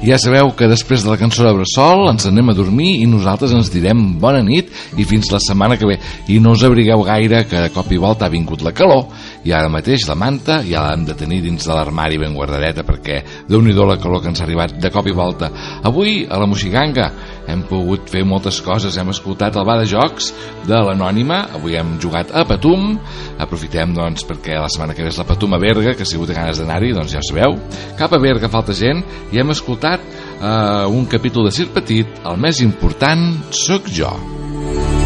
Ja sabeu que després de la cançó de Bressol ens anem a dormir i nosaltres ens direm bona nit i fins la setmana que ve. I no us abrigueu gaire, que de cop i volta ha vingut la calor i ara mateix la manta ja l'hem de tenir dins de l'armari ben guardadeta, perquè déu-n'hi-do la calor que ens ha arribat de cop i volta. Avui a la Moixiganga hem pogut fer moltes coses, hem escoltat el bar de jocs de l'Anònima, avui hem jugat a Patum, aprofitem doncs perquè la setmana que ve és la Patum a Berga, que si heu de ganes d'anar-hi doncs ja ho sabeu, cap a Berga falta gent, i hem escoltat un capítol de Circ Petit, el més important sóc jo.